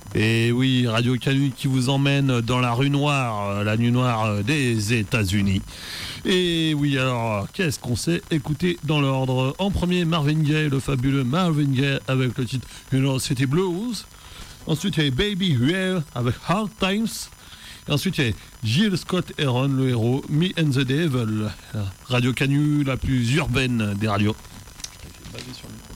Et oui, Radio Canu qui vous emmène dans la rue noire, la nuit noire des États-Unis. Et oui, alors, qu'est-ce qu'on s'est écouté dans l'ordre? En premier, Marvin Gaye, le fabuleux Marvin Gaye avec le titre City Blues. Ensuite, il y a Baby Huel avec Hard Times. Et ensuite, il y a Gilles Scott Heron, le héros, Me and the Devil. Radio Canu, la plus urbaine des radios. Basé sur lui.